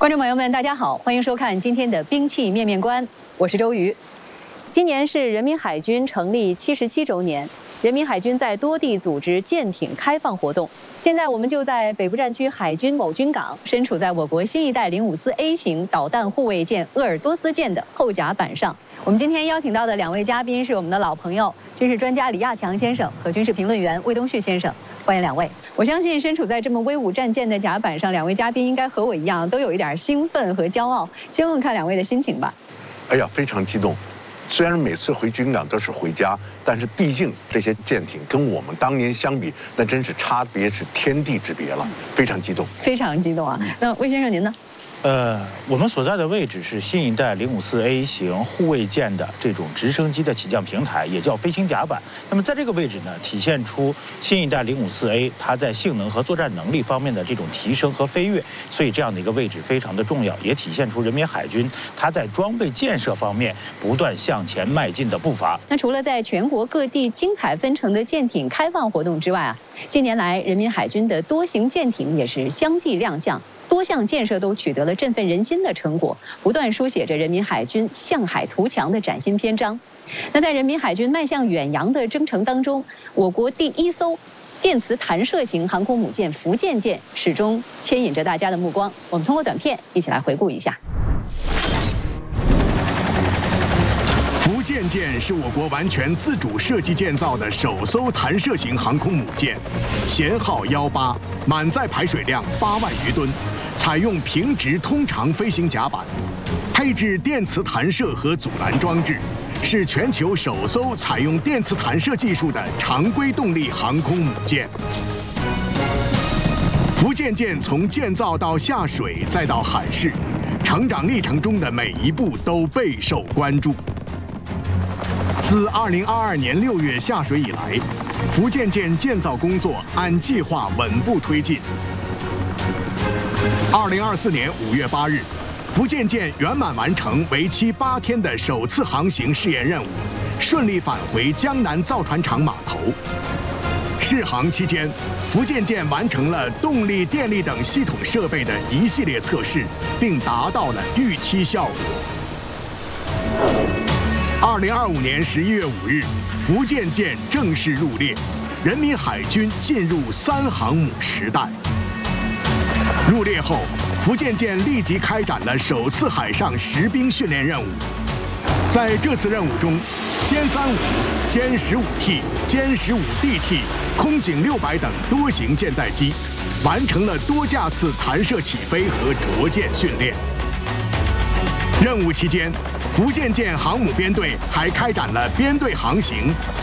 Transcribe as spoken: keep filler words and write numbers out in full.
观众朋友们，大家好，欢迎收看今天的兵器面面观，我是周瑜。今年是人民海军成立七十七周年，人民海军在多地组织舰艇开放活动。现在我们就在北部战区海军某军港，身处在我国新一代零五四 A 型导弹护卫舰鄂尔多斯舰的后甲板上。我们今天邀请到的两位嘉宾是我们的老朋友，军事专家李亚强先生和军事评论员魏东旭先生，欢迎两位。我相信身处在这么威武战舰的甲板上，两位嘉宾应该和我一样，都有一点兴奋和骄傲。先问问看两位的心情吧。 哎呀，非常激动。虽然每次回军港都是回家，但是毕竟这些舰艇跟我们当年相比，那真是差别是天地之别了，非常激动， 非常激动啊！那魏先生您呢？ 呃，我们所在的位置是新一代零五四 A 型护卫舰的这种直升机的起降平台，也叫飞行甲板。那么在这个位置呢，体现出新一代零五四 A 它在性能和作战能力方面的这种提升和飞跃，所以这样的一个位置非常的重要，也体现出人民海军它在装备建设方面不断向前迈进的步伐。 那除了在全国各地精彩纷呈的舰艇开放活动之外啊，近年来人民海军的多型舰艇也是相继亮相。多项建设都取得了振奋人心的成果，不断书写着人民海军向海图强的崭新篇章。那在人民海军迈向远洋的征程当中，我国第一艘电磁弹射型航空母舰福建舰始终牵引着大家的目光。我们通过短片一起来回顾一下。 福建舰是我国完全自主设计建造的首艘弹射型航空母舰，舷号幺八，满载排水量八万余吨。采用平直通长飞行甲板，配置电磁弹射和阻拦装置，是全球首艘采用电磁弹射技术的常规动力航空母舰。福建舰从建造到下水再到海试，成长历程中的每一步都备受关注。自二零二二年六月下水以来，福建舰建造工作按计划稳步推进。二零二四年五月八日，福建舰圆满完成为期八天的首次航行试验任务，顺利返回江南造船厂码头。试航期间，福建舰完成了动力、电力等系统设备的一系列测试，并达到了预期效果。二零二五年十一月五日，福建舰正式入列，人民海军进入三航母时代。入列后，福建舰立即开展了首次海上实兵训练任务。在这次任务中，歼三五、歼十五 T、歼十五 D T、空警六百等多型舰载机完成了多架次弹射起飞和着舰训练。任务期间，福建舰航母编队还开展了编队航行、